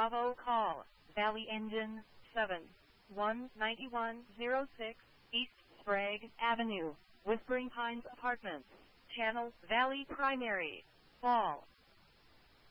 Bravo call, Valley Engine, 719106, East Sprague Avenue, Whispering Pines Apartments, Channel Valley Primary, Fall.